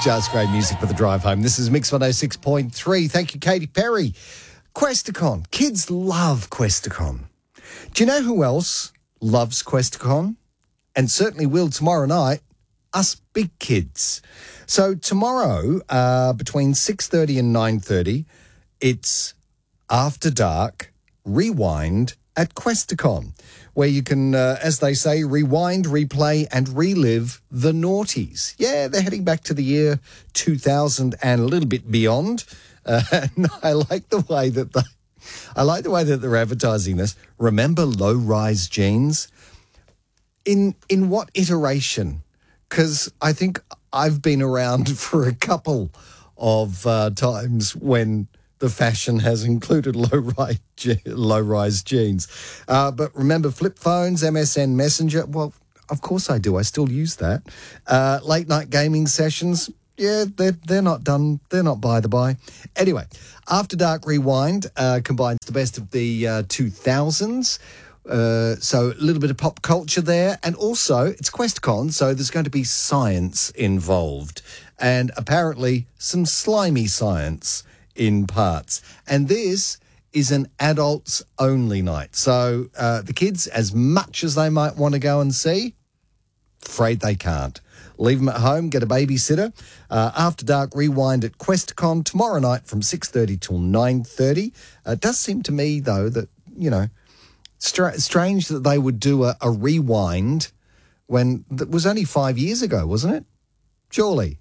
Just great music for the drive home. This is Mix 106.3. Thank you, Katy Perry. Questacon. Kids love Questacon. Do you know who else loves Questacon? And certainly will tomorrow night? Us big kids. So tomorrow, between 6:30 and 9:30, it's After Dark Rewind at Questacon, where you can, as they say, rewind, replay and relive the noughties. Yeah, they're heading back to the year 2000 and a little bit beyond. And I like the way that they're advertising this. Remember low-rise jeans? In what iteration? Because I think I've been around for a couple of times when the fashion has included low-rise jeans. But remember flip phones, MSN Messenger? Well, of course I do. I still use that. Late-night gaming sessions? Yeah, they're not done. They're not by the by. Anyway, After Dark Rewind combines the best of the 2000s. So a little bit of pop culture there. And also, it's Questacon, so there's going to be science involved. And apparently some slimy science in parts. And this is an adults-only night. So the kids, as much as they might want to go and see, afraid they can't. Leave them at home, get a babysitter. After Dark Rewind at Questacon tomorrow night from 6:30 till 9:30. It does seem to me, though, that, you know, strange that they would do a rewind when that was only 5 years ago, wasn't it? Surely.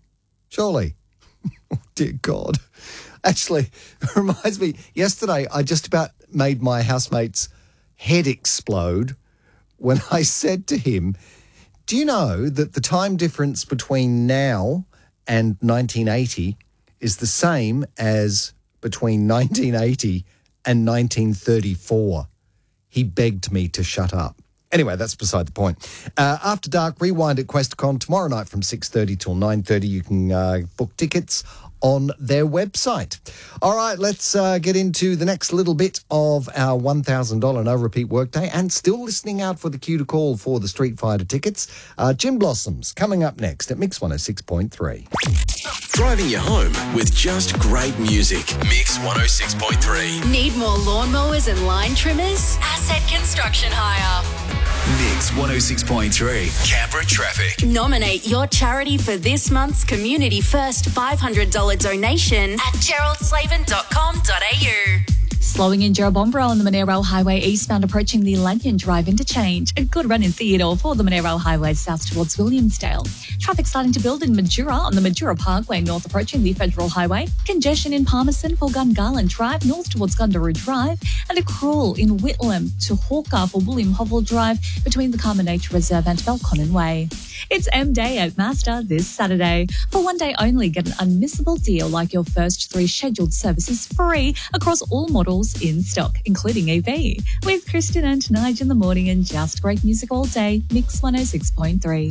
Oh, dear God. Actually, it reminds me, yesterday I just about made my housemate's head explode when I said to him, do you know that the time difference between now and 1980 is the same as between 1980 and 1934? He begged me to shut up. Anyway, that's beside the point. After Dark Rewind at Questacon tomorrow night from 6:30 till 9:30. You can book tickets on their website. All right, let's get into the next little bit of our $1,000 no repeat workday, and still listening out for the cue to call for the Street Fighter tickets. Gin Blossoms coming up next at Mix 106.3. Driving you home with just great music. Mix 106.3. Need more lawnmowers and line trimmers? Asset Construction Hire. Mix 106.3. Canberra Traffic. Nominate your charity for this month's Community First $500 donation at geraldslaven.com.au. Slowing in Jerrabomberra on the Monaro Highway eastbound approaching the Lanyon Drive interchange. A good run in Theodore for the Monaro Highway south towards Williamsdale. Traffic starting to build in Majura on the Majura Parkway north approaching the Federal Highway. Congestion in Palmerston for Gungarland Drive north towards Gundaroo Drive. And a crawl in Whitlam to Hawker for William Hovell Drive between the Carmen Nature Reserve and Belconnen Way. It's M-Day at Mazda this Saturday. For one day only, get an unmissable deal like your first 3 scheduled services free across all models in stock, including EV. With Kristen and Nigel in the morning and just great music all day, Mix 106.3.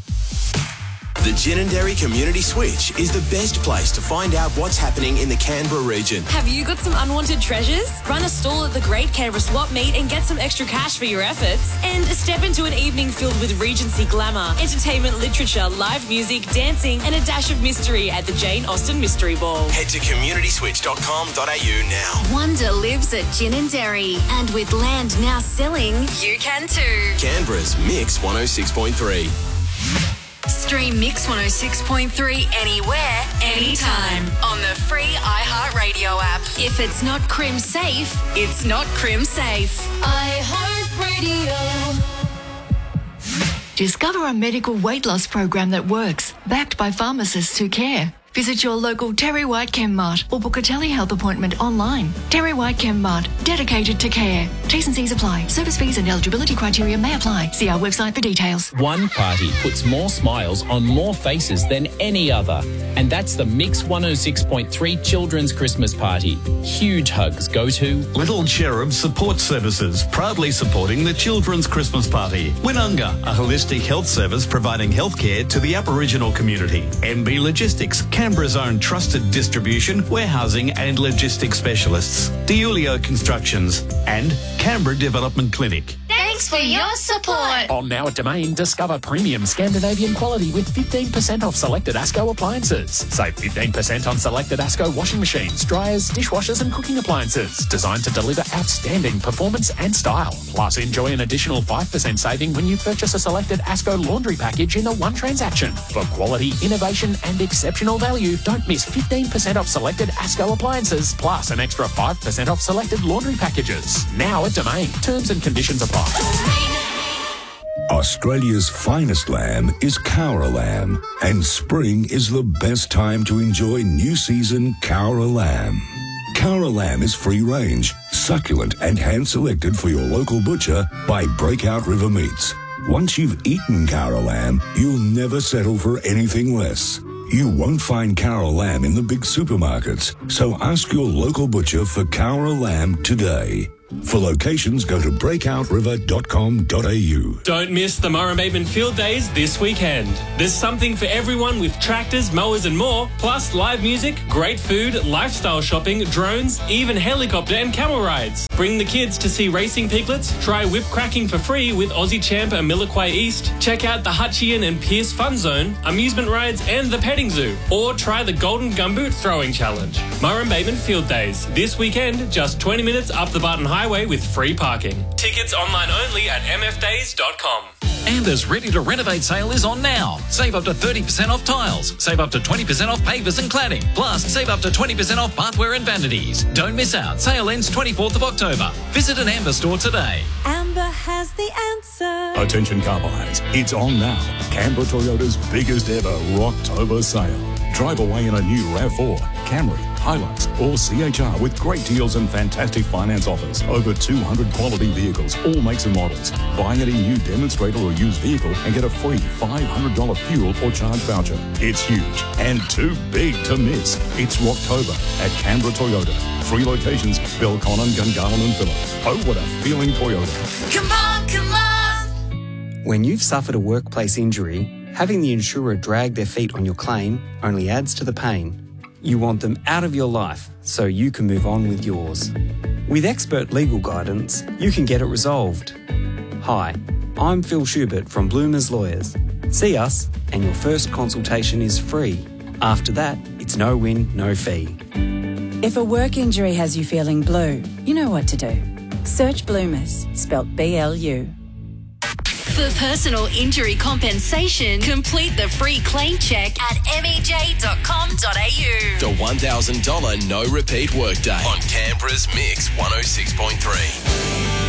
The Ginninderry Community Switch is the best place to find out what's happening in the Canberra region. Have you got some unwanted treasures? Run a stall at the Great Canberra Swap Meet and get some extra cash for your efforts. And step into an evening filled with Regency glamour, entertainment, literature, live music, dancing and a dash of mystery at the Jane Austen Mystery Ball. Head to communityswitch.com.au now. Wonder lives at Ginninderry, and with land now selling, you can too. Canberra's Mix 106.3. Stream Mix 106.3 anywhere, anytime on the free iHeartRadio app. If it's not crim safe, it's not crim safe. iHeartRadio. Discover a medical weight loss program that works, backed by pharmacists who care. Visit your local Terry White Chemmart or book a telehealth appointment online. Terry White Chemmart, dedicated to care. T's and C's apply. Service fees and eligibility criteria may apply. See our website for details. One party puts more smiles on more faces than any other. And that's the Mix 106.3 Children's Christmas Party. Huge hugs go to Little Cherub Support Services, proudly supporting the Children's Christmas Party. Winunga, a holistic health service providing healthcare to the Aboriginal community. MB Logistics, Canberra's own trusted distribution, warehousing and logistics specialists. Diulio Constructions and Canberra Development Clinic. Thank Thanks for your support. On Now at Domain, discover premium Scandinavian quality with 15% off selected ASCO appliances. Save 15% on selected ASCO washing machines, dryers, dishwashers and cooking appliances. Designed to deliver outstanding performance and style. Plus, enjoy an additional 5% saving when you purchase a selected ASCO laundry package in a one transaction. For quality, innovation and exceptional value, don't miss 15% off selected ASCO appliances, plus an extra 5% off selected laundry packages. Now at Domain. Terms and conditions apply. Australia's finest lamb is Cowra lamb, and spring is the best time to enjoy new season Cowra lamb. Cowra lamb is free range, succulent and hand selected for your local butcher by Breakout River Meats. Once you've eaten Cowra lamb, you'll never settle for anything less. You won't find Cowra lamb in the big supermarkets, so ask your local butcher for Cowra lamb today. For locations, go to breakouriver.com.au. Don't miss the Murray Bateman Field Days this weekend. There's something for everyone with tractors, mowers and more, plus live music, great food, lifestyle shopping, drones, even helicopter and camel rides. Bring the kids to see racing piglets, try whip cracking for free with Aussie champ Amilquay East, check out the Hutchian and Pierce Fun Zone, amusement rides and the petting zoo, or try the Golden Gumboot Throwing Challenge. Murray Bateman Field Days this weekend, just 20 minutes up the Barton Highway with free parking. Tickets online only at mfdays.com. Amber's Ready to Renovate sale is on now. Save up to 30% off tiles. Save up to 20% off pavers and cladding. Plus, save up to 20% off bathware and vanities. Don't miss out. Sale ends 24th of October. Visit an Amber store today. Amber has the answer. Attention car buyers, it's on now. Canberra Toyota's biggest ever Rocktober sale. Drive away in a new RAV4, Camry, Hilux or CHR with great deals and fantastic finance offers. Over 200 quality vehicles, all makes and models. Buy any new demonstrator or used vehicle and get a free $500 fuel or charge voucher. It's huge and too big to miss. It's Rocktober at Canberra Toyota. 3 locations, Belconnen, Gungahlin and Phillip. Oh, what a feeling Toyota. Come on, come on. When you've suffered a workplace injury, having the insurer drag their feet on your claim only adds to the pain. You want them out of your life so you can move on with yours. With expert legal guidance, you can get it resolved. Hi, I'm Phil Schubert from Bloomers Lawyers. See us and your first consultation is free. After that, it's no win, no fee. If a work injury has you feeling blue, you know what to do. Search Bloomers, spelt BLU. For personal injury compensation, complete the free claim check at mej.com.au. The $1,000 no repeat workday on Canberra's Mix 106.3.